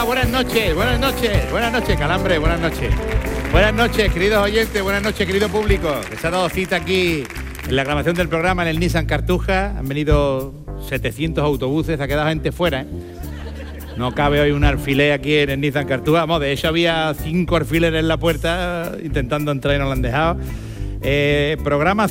buenas noches, Calambre, buenas noches. Buenas noches, queridos oyentes, buenas noches, querido público, que se ha dado cita aquí en la grabación del programa en el Nissan Cartuja. Han venido 700 autobuses, ha quedado gente fuera, ¿eh? No cabe hoy un alfiler aquí en el Nissan Cartuja. Vamos, de hecho había 5 alfileres en la puerta intentando entrar y no lo han dejado. Programa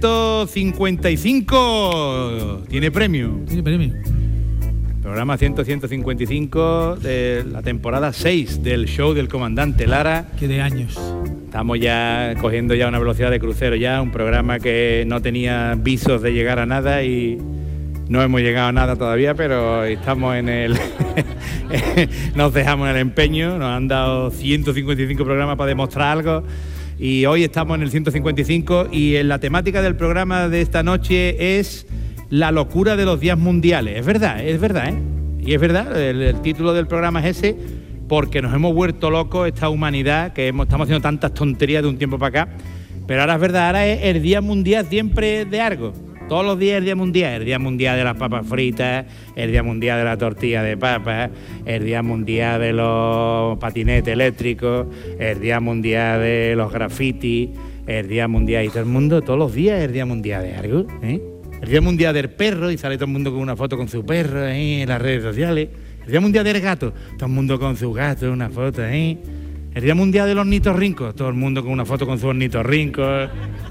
155 tiene premio. Tiene premio. Programa 155 de la temporada 6 del show del comandante Lara. Que de años. Estamos ya cogiendo ya una velocidad de crucero ya, un programa que no tenía visos de llegar a nada y no hemos llegado a nada todavía, pero estamos en el... nos dejamos en el empeño, nos han dado 155 programas para demostrar algo y hoy estamos en el 155 y en la temática del programa de esta noche es la locura de los días mundiales. Es verdad, ¿eh? Y es verdad, el título del programa es ese, porque nos hemos vuelto locos esta humanidad, que estamos haciendo tantas tonterías de un tiempo para acá, pero ahora es verdad, ahora es el día mundial siempre de algo. Todos los días el día mundial de las papas fritas, el día mundial de la tortilla de papas, el día mundial de los patinetes eléctricos, el día mundial de los grafitis, el día mundial y todo el mundo, todos los días el día mundial de algo, ¿eh? El día mundial del perro y sale todo el mundo con una foto con su perro en las redes sociales. El día mundial del gato, todo el mundo con su gato, una foto ahí. El día mundial de los ornitorrincos, todo el mundo con una foto con sus ornitorrincos.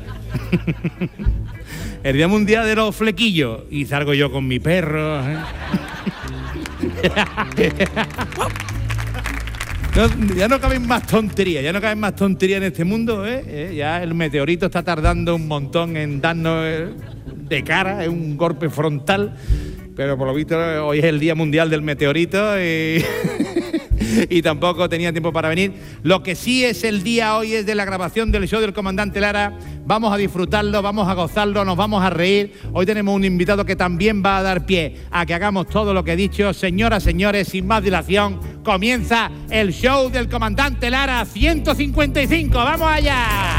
El día mundial de los flequillos y salgo yo con mi perro. Ya no caben más tonterías, en este mundo, ¿eh? Ya el meteorito está tardando un montón en darnos de cara, es un golpe frontal, pero por lo visto hoy es el Día Mundial del Meteorito y, y tampoco tenía tiempo para venir. Lo que sí es el día hoy es de la grabación del show del comandante Lara. Vamos a disfrutarlo, vamos a gozarlo, nos vamos a reír. Hoy tenemos un invitado que también va a dar pie a que hagamos todo lo que he dicho. Señoras, señores, sin más dilación, comienza el show del comandante Lara 155. ¡Vamos allá!